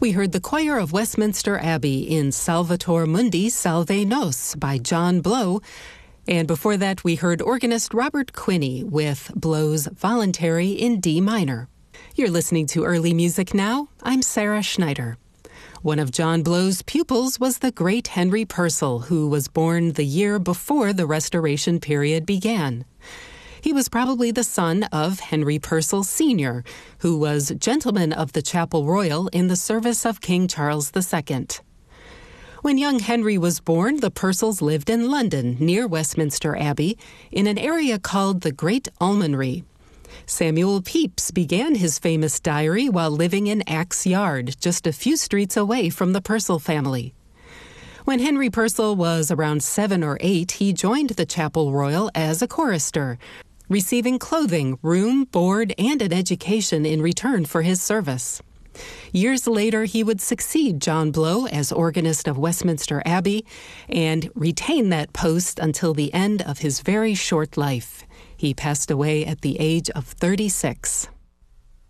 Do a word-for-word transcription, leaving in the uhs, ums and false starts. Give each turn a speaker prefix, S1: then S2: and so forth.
S1: We heard the choir of Westminster Abbey in Salvator Mundi Salve Nos by John Blow. And before that, we heard organist Robert Quinney with Blow's Voluntary in D minor. You're listening to Early Music Now. I'm Sarah Schneider. One of John Blow's pupils was the great Henry Purcell, who was born the year before the Restoration period began. He was probably the son of Henry Purcell Senior, who was Gentleman of the Chapel Royal in the service of King Charles the Second. When young Henry was born, the Purcells lived in London, near Westminster Abbey, in an area called the Great Almonry. Samuel Pepys began his famous diary while living in Axe Yard, just a few streets away from the Purcell family. When Henry Purcell was around seven or eight, he joined the Chapel Royal as a chorister, receiving clothing, room, board, and an education in return for his service. Years later, he would succeed John Blow as organist of Westminster Abbey and retain that post until the end of his very short life. He passed away at the age of thirty-six.